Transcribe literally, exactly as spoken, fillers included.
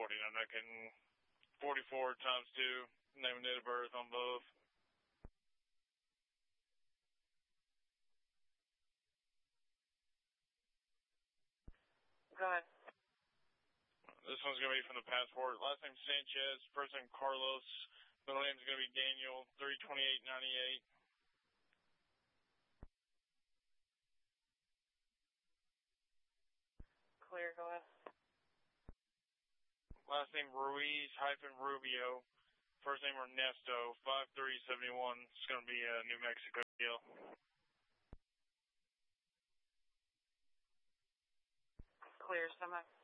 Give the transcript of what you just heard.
forty. I'm not getting forty-four times two, name and date of birth on both. Go ahead. This one's going to be from the passport. Last name Sanchez, first name Carlos, middle name's going to be Daniel, three twenty-eight ninety-eight. Clear, go ahead. Last name Ruiz hyphen Rubio, first name Ernesto, five three seven one. It's going to be a New Mexico deal. Clear, semi.